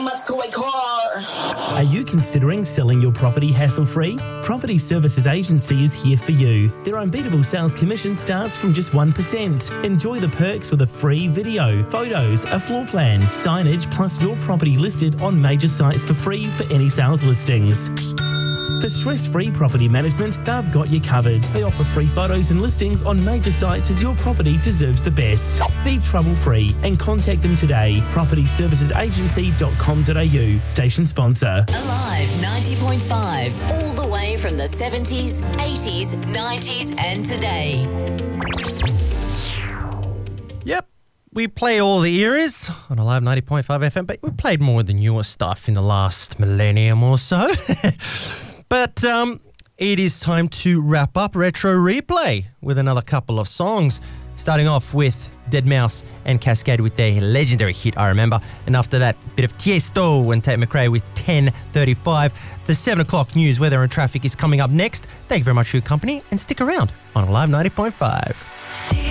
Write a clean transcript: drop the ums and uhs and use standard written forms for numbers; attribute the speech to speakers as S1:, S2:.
S1: from a toy car.
S2: Are you considering selling your property hassle-free? Property Services Agency is here for you. Their unbeatable sales commission starts from just 1%. Enjoy the perks with a free video, photos, a floor plan, signage, plus your property listed on major sites for free for any sales listings. For stress-free property management, they've got you covered. They offer free photos and listings on major sites as your property deserves the best. Be trouble-free and contact them today. PropertyServicesAgency.com.au. Station sponsor.
S3: Alive 90.5. All the way from the 70s, 80s, 90s and today.
S4: Yep. We play all the eras on Alive 90.5 FM, but we played more of the newer stuff in the last millennium or so. But it is time to wrap up Retro Replay with another couple of songs, starting off with Deadmau5 and Cascade with their legendary hit, I Remember. And after that, a bit of Tiesto and Tate McRae with 10:35. The 7 o'clock news, weather and traffic is coming up next. Thank you very much for your company and stick around on Alive 90.5.